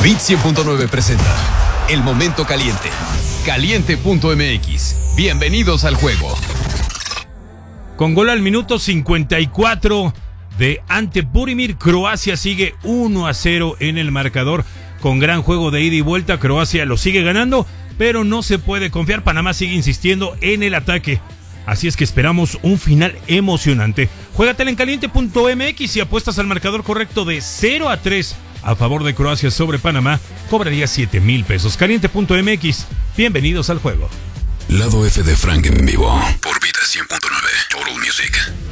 Bit 100.9 presenta El Momento Caliente. Caliente.mx. Bienvenidos al juego. Con gol al minuto 54 de Ante Budimir, Croacia sigue 1-0 en el marcador. Con gran juego de ida y vuelta, Croacia lo sigue ganando, pero no se puede confiar. Panamá sigue insistiendo en el ataque. Así es que esperamos un final emocionante. Juégatela en caliente.mx y apuestas al marcador correcto de 0-3 a favor de Croacia sobre Panamá. Cobraría 7,000 pesos. Caliente.mx. Bienvenidos al juego. Lado F de Frank en vivo por Bit 100.9 Total Music.